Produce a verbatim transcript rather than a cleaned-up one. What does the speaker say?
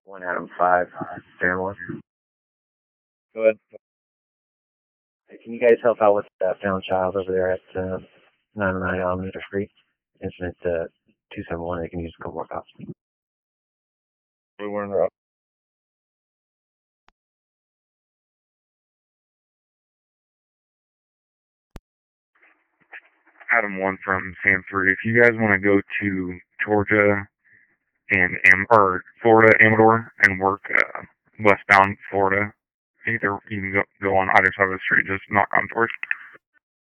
One Adam five, Fairmore. Go ahead. Hey, can you guys help out with that found child over there at uh, nine oh nine Almanac Street? Incident uh, two seven one. They can use a couple more cops. We were in the Adam one from Sam three. If you guys want to go to Georgia and Am or Florida Amador and work uh, westbound Florida, either you can go, go on either side of the street, just knock on doors.